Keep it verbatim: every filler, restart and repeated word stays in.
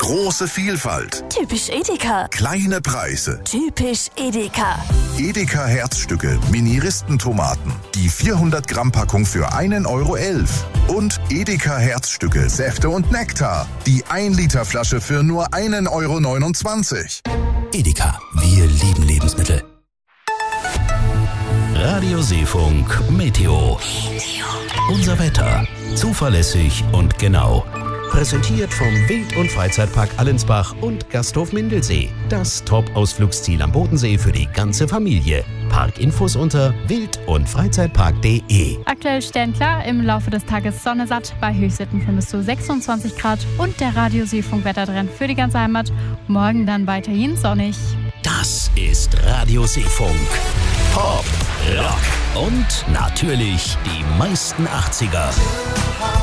Große Vielfalt. Typisch Edeka. Kleine Preise. Typisch Edeka. Edeka Herzstücke Mini-Ristentomaten. Die vierhundert Gramm Packung für einen Euro elf. Und Edeka Herzstücke Säfte und Nektar. Die ein Liter Flasche für nur einen Euro neunundzwanzig. Edeka, wir lieben Lebensmittel. Radio Seefunk Meteo. Unser Wetter. Zuverlässig und genau. Präsentiert vom Wild- und Freizeitpark Allensbach und Gasthof Mindelsee. Das Top-Ausflugsziel am Bodensee für die ganze Familie. Parkinfos unter wild- und freizeitpark punkt de. Aktuell sternklar, im Laufe des Tages Sonne satt, bei Höchstwerten von bis zu sechsundzwanzig Grad und der Radio Seefunk Wettertrend für die ganze Heimat. Morgen dann weiterhin sonnig. Das ist Radio Seefunk. Pop, Rock und natürlich die meisten achtziger.